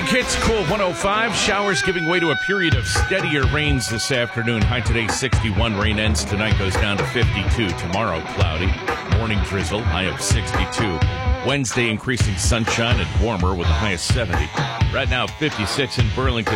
Hits Cool 105. Showers giving way to a period of steadier rains this afternoon. High today 61. Rain ends tonight, goes down to 52. Tomorrow cloudy. Morning drizzle. High of 62. Wednesday increasing sunshine and warmer with a high of 70. Right now 56 in Burlington.